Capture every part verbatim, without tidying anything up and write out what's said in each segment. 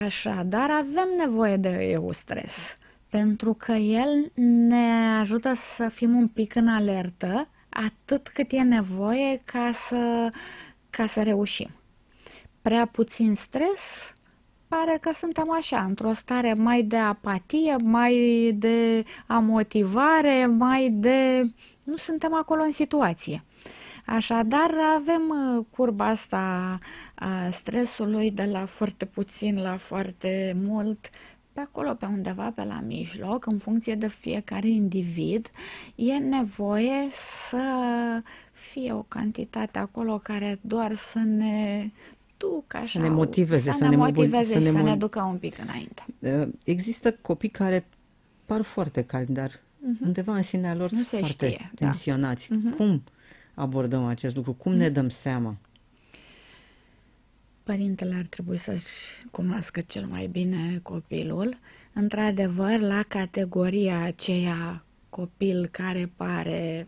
Așadar, avem nevoie de eustres, pentru că el ne ajută să fim un pic în alertă, atât cât e nevoie ca să, ca să reușim. Prea puțin stres, pare că suntem așa, într-o stare mai de apatie, mai de amotivare, mai de... nu suntem acolo în situație. Așadar, avem uh, curba asta a stresului de la foarte puțin la foarte mult, pe acolo, pe undeva, pe la mijloc, în funcție de fiecare individ, e nevoie să fie o cantitate acolo care doar să ne ducă așa, Să ne motiveze, să să ne ne motiveze mobil- și să să ne ne mo- ducă un pic înainte. Uh, Există copii care par foarte calmi, dar undeva în sinea lor Nu sunt se foarte știe, da. tensionați. Cum abordăm acest lucru? Cum ne dăm seama? Părintele ar trebui să-și cunoască cel mai bine copilul. Într-adevăr, la categoria aceea copil care pare,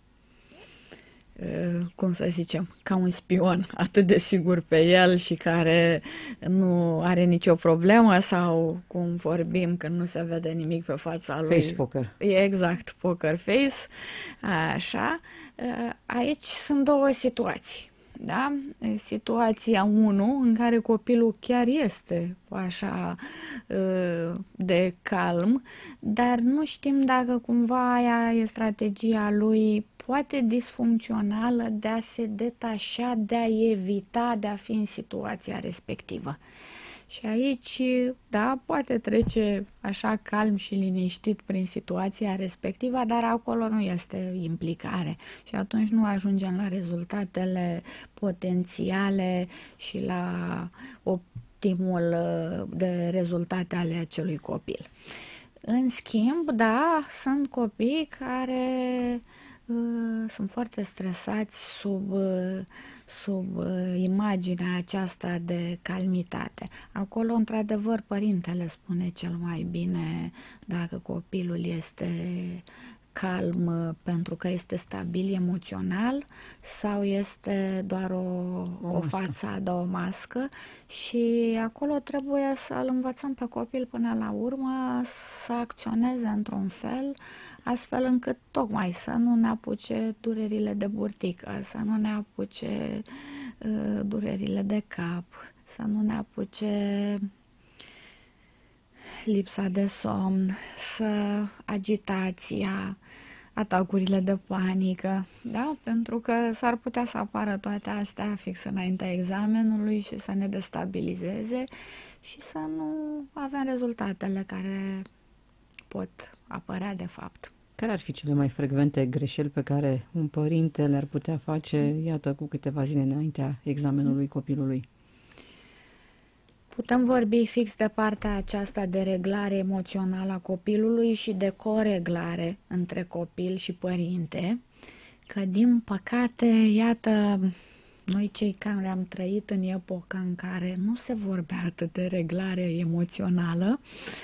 uh, cum să zicem, ca un spion atât de sigur pe el și care nu are nicio problemă sau, cum vorbim, că nu se vede nimic pe fața lui. Face poker. E exact, poker face, așa. Uh, Aici sunt două situații. Da? Situația unu, în care copilul chiar este așa uh, de calm, dar nu știm dacă cumva aia e strategia lui, poate disfuncțională, de a se detașa, de a evita, de a fi în situația respectivă. Și aici, da, poate trece așa calm și liniștit prin situația respectivă, dar acolo nu este implicare și atunci nu ajungem la rezultatele potențiale și la optimul de rezultate ale acelui copil. În schimb, da, sunt copii care uh, sunt foarte stresați sub, uh, sub uh, imaginea aceasta de calmitate. Acolo, într-adevăr, părintele spune cel mai bine dacă copilul este calm pentru că este stabil emoțional sau este doar o, O o mască. fațadă, o mască, și acolo trebuie să-l învățăm pe copil până la urmă să acționeze într-un fel astfel încât tocmai să nu ne apuce durerile de burtică, să nu ne apuce uh, durerile de cap, să nu ne apuce lipsa de somn, să agitația, atacurile de panică, da? Pentru că s-ar putea să apară toate astea fix înaintea examenului și să ne destabilizeze și să nu avem rezultatele care pot apărea de fapt. Care ar fi cele mai frecvente greșeli pe care un părinte le-ar putea face, iată, cu câteva zile înaintea examenului copilului? Putem vorbi fix de partea aceasta de reglare emoțională a copilului și de coreglare între copil și părinte, că din păcate, iată, noi cei care am trăit în epoca în care nu se vorbea atât de reglare emoțională,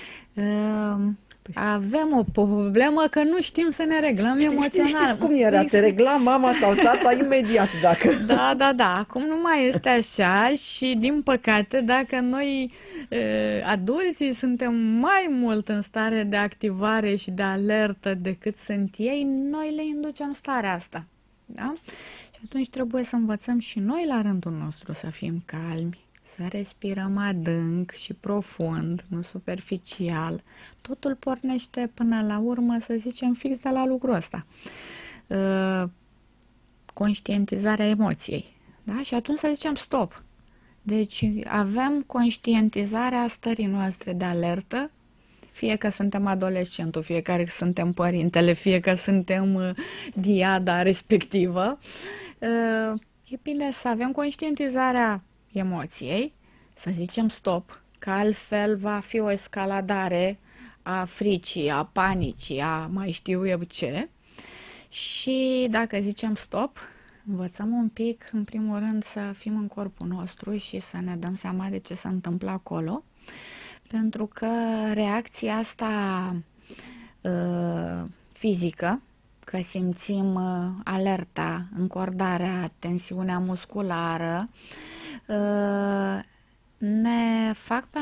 avem o problemă că nu știm să ne reglăm Știi, emoțional. Știți cum era? Te regla mama sau tata imediat dacă... Da, da, da. Acum nu mai este așa și, din păcate, dacă noi, e, adulții, suntem mai mult în stare de activare și de alertă decât sunt ei, noi le inducem starea asta. Da? Și atunci trebuie să învățăm și noi la rândul nostru să fim calmi, să respirăm adânc și profund, nu superficial. Totul pornește până la urmă, să zicem, fix de la lucrul ăsta. Uh, conștientizarea emoției. Da? Și atunci să zicem stop. Deci avem conștientizarea stării noastre de alertă, fie că suntem adolescentul, fie că suntem părintele, fie că suntem uh, diada respectivă. Uh, e bine să avem conștientizarea emoției, să zicem stop, că altfel va fi o escaladare a fricii, a panicii, a mai știu eu ce. Și dacă zicem stop, învățăm un pic, în primul rând, să fim în corpul nostru și să ne dăm seama de ce se întâmplă acolo, pentru că reacția asta uh, fizică, că simțim uh, alerta, încordarea, tensiunea musculară, uh, ne fac pe